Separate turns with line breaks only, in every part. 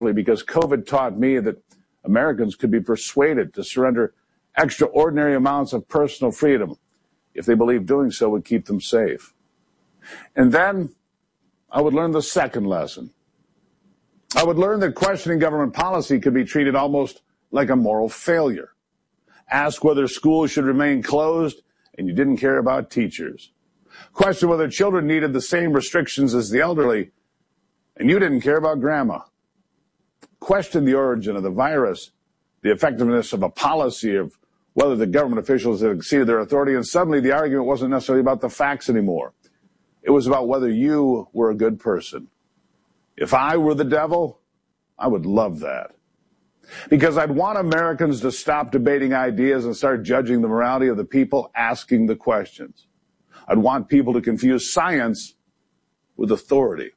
because COVID taught me that Americans could be persuaded to surrender extraordinary amounts of personal freedom if they believed doing so would keep them safe. And then I would learn the second lesson. I would learn that questioning government policy could be treated almost like a moral failure. Ask whether schools should remain closed, and you didn't care about teachers. Question whether children needed the same restrictions as the elderly, and you didn't care about grandma. Question the origin of the virus, the effectiveness of a policy, of whether the government officials had exceeded their authority, and suddenly the argument wasn't necessarily about the facts anymore. It was about whether you were a good person. If I were the devil, I would love that. Because I'd want Americans to stop debating ideas and start judging the morality of the people asking the questions. I'd want people to confuse science with authority.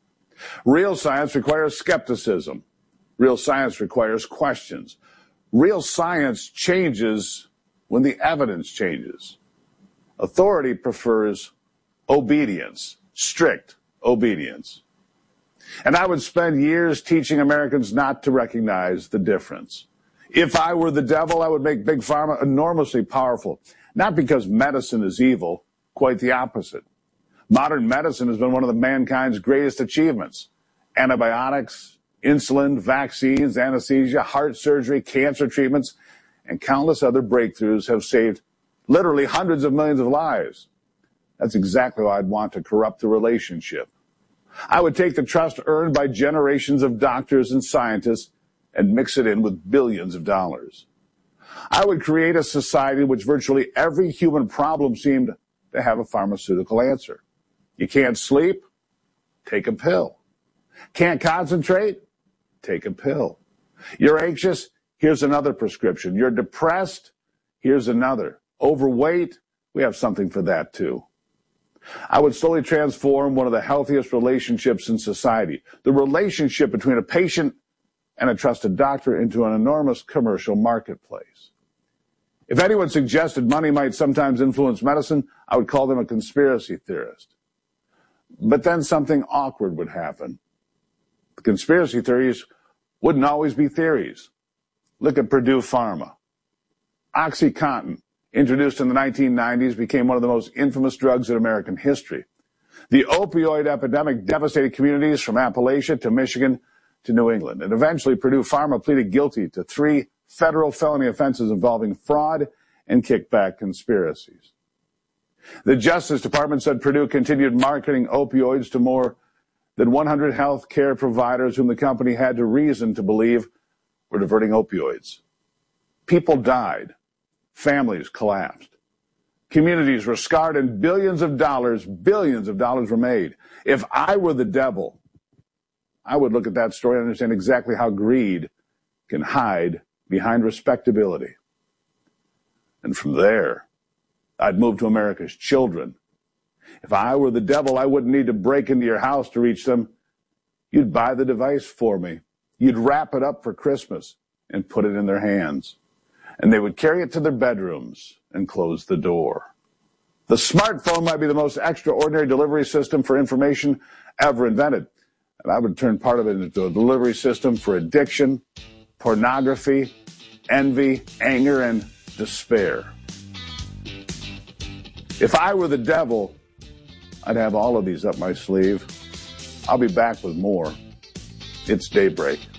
Real science requires skepticism. Real science requires questions. Real science changes when the evidence changes. Authority prefers obedience, strict obedience. And I would spend years teaching Americans not to recognize the difference. If I were the devil, I would make Big Pharma enormously powerful. Not because medicine is evil, quite the opposite. Modern medicine has been one of mankind's greatest achievements. Antibiotics, insulin, vaccines, anesthesia, heart surgery, cancer treatments, and countless other breakthroughs have saved literally hundreds of millions of lives. That's exactly why I'd want to corrupt the relationship. I would take the trust earned by generations of doctors and scientists and mix it in with billions of dollars. I would create a society in which virtually every human problem seemed to have a pharmaceutical answer. You can't sleep? Take a pill. Can't concentrate? Take a pill. You're anxious? Here's another prescription. You're depressed? Here's another. Overweight? We have something for that too. I would slowly transform one of the healthiest relationships in society, the relationship between a patient and a trusted doctor, into an enormous commercial marketplace. If anyone suggested money might sometimes influence medicine, I would call them a conspiracy theorist. But then something awkward would happen. The conspiracy theories wouldn't always be theories. Look at Purdue Pharma. OxyContin, introduced in the 1990s, became one of the most infamous drugs in American history. The opioid epidemic devastated communities from Appalachia to Michigan to New England. And eventually, Purdue Pharma pleaded guilty to 3 federal felony offenses involving fraud and kickback conspiracies. The Justice Department said Purdue continued marketing opioids to more than 100 health care providers whom the company had to reason to believe were diverting opioids. People died. Families collapsed. Communities were scarred, and billions of dollars were made. If I were the devil, I would look at that story and understand exactly how greed can hide behind respectability. And from there, I'd move to America's children. If I were the devil, I wouldn't need to break into your house to reach them. You'd buy the device for me. You'd wrap it up for Christmas and put it in their hands. And they would carry it to their bedrooms and close the door. The smartphone might be the most extraordinary delivery system for information ever invented. And I would turn part of it into a delivery system for addiction, pornography, envy, anger, and despair. If I were the devil, I'd have all of these up my sleeve. I'll be back with more. It's Daybreak.